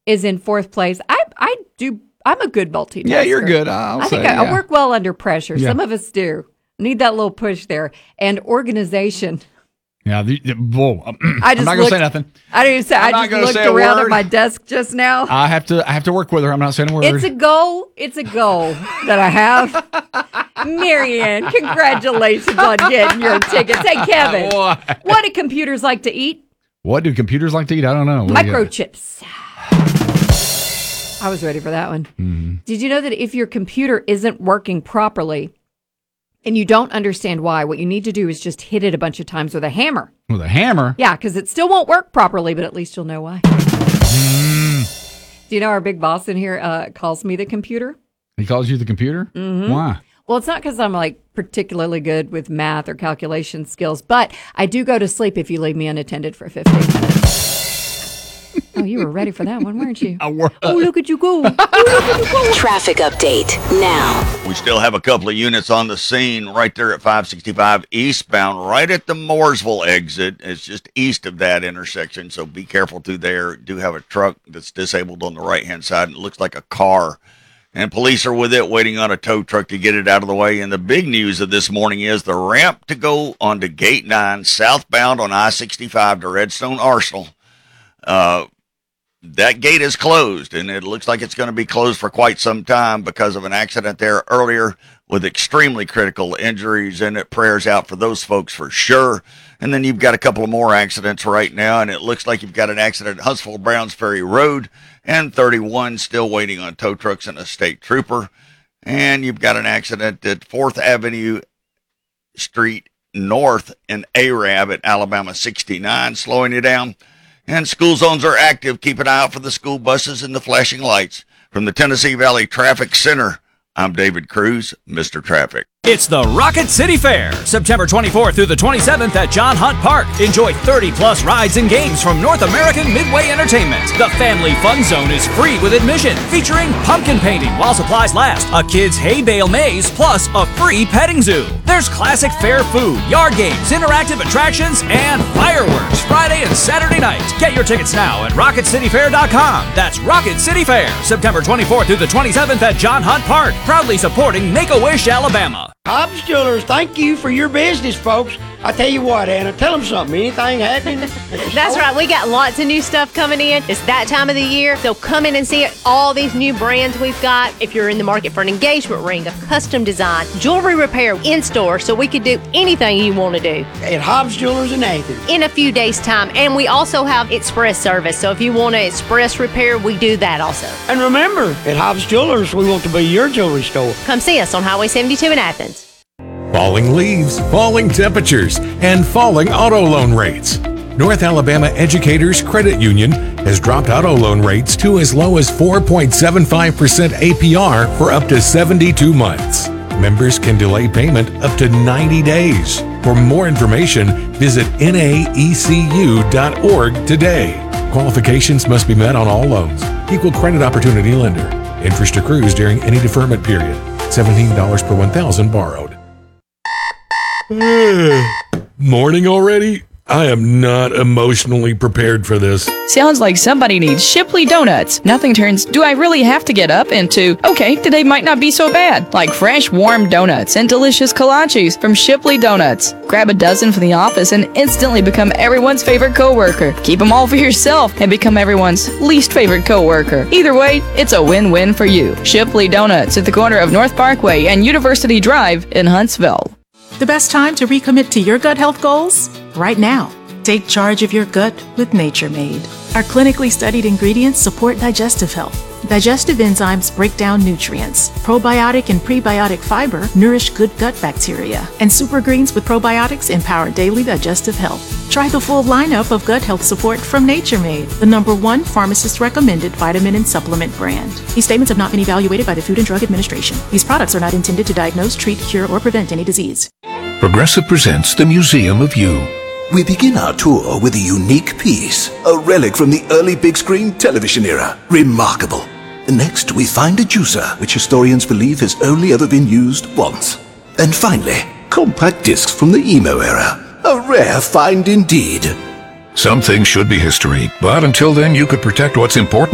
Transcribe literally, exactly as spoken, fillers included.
is in fourth place. I I do. I'm a good multitasker. Yeah, you're good. I'll I think say, I, yeah. I work well under pressure. Yeah. Some of us do. Need that little push there. And organization. Yeah, the, the, whoa. I just I'm not going to looked- say nothing. I didn't say. I'm I not just gonna looked say a around at word. my desk just now. I have to I have to work with her. I'm not saying a word. It's a goal. It's a goal that I have. Marianne, congratulations on getting your tickets. Hey, Kevin, What? what do computers like to eat? What do computers like to eat? I don't know. What do you got? Microchips. I was ready for that one. Mm-hmm. Did you know that if your computer isn't working properly and you don't understand why, what you need to do is just hit it a bunch of times with a hammer. With a hammer? Yeah, because it still won't work properly, but at least you'll know why. Mm. Do you know our big boss in here uh, calls me the computer? He calls you the computer? Mm-hmm. Why? Well, it's not because I'm like particularly good with math or calculation skills, but I do go to sleep if you leave me unattended for fifteen minutes. Oh, you were ready for that one, weren't you? I were. Oh, look at you go. Oh, look at you go. Traffic update now. We still have a couple of units on the scene right there at five sixty-five eastbound, right at the Mooresville exit. It's just east of that intersection, so be careful through there. Do have a truck that's disabled on the right-hand side. It looks like a car, and police are with it, waiting on a tow truck to get it out of the way. And the big news of this morning is the ramp to go onto Gate nine, southbound on I sixty-five to Redstone Arsenal. Uh, That gate is closed, and it looks like it's going to be closed for quite some time because of an accident there earlier with extremely critical injuries in it. Prayers out for those folks for sure. And then you've got a couple of more accidents right now, and it looks like you've got an accident at Huntsville Browns Ferry Road and thirty-one still waiting on tow trucks and a state trooper. And you've got an accident at fourth Avenue Street North in Arab at Alabama sixty-nine, slowing you down. And school zones are active. Keep an eye out for the school buses and the flashing lights. From the Tennessee Valley Traffic Center, I'm David Cruz, Mister Traffic. It's the Rocket City Fair, September twenty-fourth through the twenty-seventh at John Hunt Park. Enjoy thirty plus rides and games from North American Midway Entertainment. The Family Fun Zone is free with admission, featuring pumpkin painting while supplies last, a kids' hay bale maze, plus a free petting zoo. There's classic fair food, yard games, interactive attractions, and fireworks Friday and Saturday night. Get your tickets now at rocket city fair dot com. That's Rocket City Fair, September twenty-fourth through the twenty-seventh at John Hunt Park. Proudly supporting Make-A-Wish, Alabama. Hobbs Jewelers, thank you for your business, folks. I tell you what, Anna, tell them something. Anything happening? That's right. We got lots of new stuff coming in. It's that time of the year. So come in and see all these new brands we've got. If you're in the market for an engagement ring, a custom design, jewelry repair in store, so we could do anything you want to do At Hobbs Jewelers in Athens. in a few days' time. And we also have express service. So if you want an express repair, we do that also. And remember, at Hobbs Jewelers, we want to be your jewelry store. Come see us on Highway seventy-two in Athens. Falling leaves, falling temperatures, and falling auto loan rates. North Alabama Educators Credit Union has dropped auto loan rates to as low as four point seven five percent A P R for up to seventy-two months. Members can delay payment up to ninety days. For more information, visit N A E C U dot org today. Qualifications must be met on all loans. Equal credit opportunity lender. Interest accrues during any deferment period. seventeen dollars per one thousand borrowed. Morning already? I am not emotionally prepared for this. Sounds like somebody needs Shipley Donuts. Nothing turns, do I really have to get up, into, okay, today might not be so bad. Like fresh, warm donuts and delicious kolaches from Shipley Donuts. Grab a dozen for the office and instantly become everyone's favorite coworker. Keep them all for yourself and become everyone's least favorite coworker. Either way, it's a win-win for you. Shipley Donuts at the corner of North Parkway and University Drive in Huntsville. The best time to recommit to your gut health goals? Right now. Take charge of your gut with Nature Made. Our clinically studied ingredients support digestive health. Digestive enzymes break down nutrients. Probiotic and prebiotic fiber nourish good gut bacteria. And super greens with probiotics empower daily digestive health. Try the full lineup of gut health support from Nature Made, the number one pharmacist-recommended vitamin and supplement brand. These statements have not been evaluated by the Food and Drug Administration. These products are not intended to diagnose, treat, cure, or prevent any disease. Progressive presents the Museum of You. We begin our tour with a unique piece, a relic from the early big screen television era. Remarkable. Next, we find a juicer, which historians believe has only ever been used once. And finally, compact discs from the emo era. A rare find indeed. Some things should be history, but until then you could protect what's important.